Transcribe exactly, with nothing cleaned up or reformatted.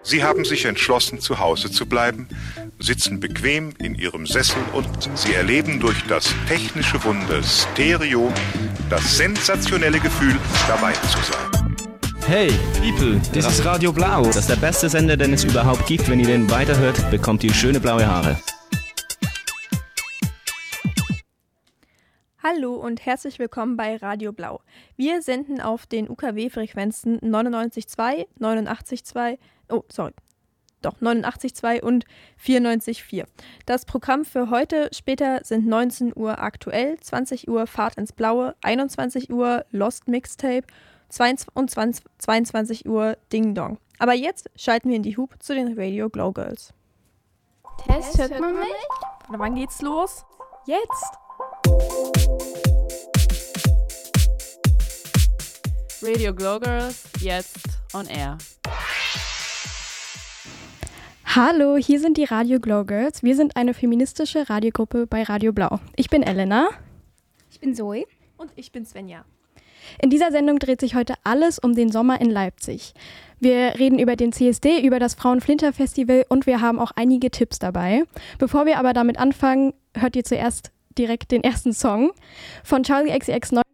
Sie haben sich entschlossen, zu Hause zu bleiben, sitzen bequem in ihrem Sessel und sie erleben durch das technische Wunder Stereo das sensationelle Gefühl, dabei zu sein. Hey, People, das ist Radio Blau. Das ist der beste Sender, den es überhaupt gibt. Wenn ihr den weiterhört, bekommt ihr schöne blaue Haare. Hallo und herzlich willkommen bei Radio Blau. Wir senden auf den U K W-Frequenzen neunundneunzig Komma zwei, neunundachtzig Komma zwei, oh, sorry, doch, neunundachtzig Komma zwei und vierundneunzig Komma vier. Das Programm für heute später sind neunzehn Uhr aktuell, zwanzig Uhr Fahrt ins Blaue, einundzwanzig Uhr Lost Mixtape und zweiundzwanzig Uhr Ding Dong. Aber jetzt schalten wir in die Hub zu den Radio Glow Girls. Test, hört man mich? Und wann geht's los? Jetzt! Radio Glow Girls, jetzt on air. Hallo, hier sind die Radio Glow Girls. Wir sind eine feministische Radiogruppe bei Radio Blau. Ich bin Elena. Ich bin Zoe. Und ich bin Svenja. In dieser Sendung dreht sich heute alles um den Sommer in Leipzig. Wir reden über den C S D, über das Frauenflinter-Festival und wir haben auch einige Tipps dabei. Bevor wir aber damit anfangen, hört ihr zuerst direkt den ersten Song von Charli X C X neun.